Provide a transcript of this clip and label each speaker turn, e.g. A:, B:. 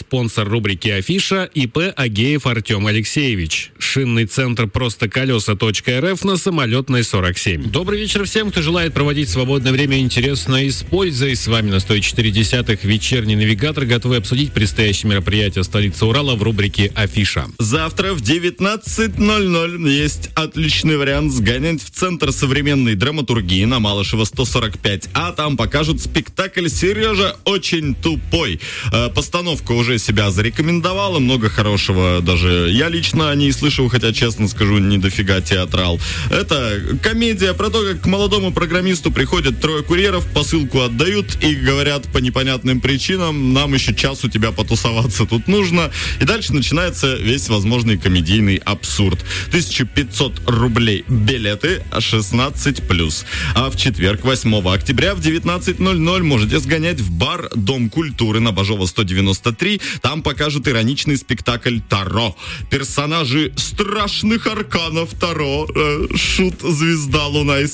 A: спонсор рубрики «Афиша» ИП Агеев Артем Алексеевич. Шинный центр «Простоколеса.рф» на Самолетной 47. Добрый вечер всем, кто желает проводить свободное время интересно и с пользой. С вами на 104.10 вечерний навигатор, готовы обсудить предстоящие мероприятия столицы Урала в рубрике «Афиша».
B: Завтра в 19:00 есть отличный вариант сгонять в Центр современной драматургии на Малышева 145, а там покажут спектакль «Сережа очень тупой». Постановка уже себя зарекомендовала, много хорошего даже я лично о ней слышал, хотя, честно скажу, не дофига театрал. Это комедия про то, как к молодому программисту приходят трое курьеров, посылку отдают и говорят по непонятным причинам: нам еще час у тебя потусоваться тут нужно. И дальше начинается весь возможный комедийный абсурд. 1500 рублей билеты, 16+. А в четверг, 8 октября в 19:00 можете сгонять в бар «Дом культуры» на Бажова 193. Там покажут ироничный спектакль «Таро». Персонажи страшных арканов Таро. Шут, звезда, луна и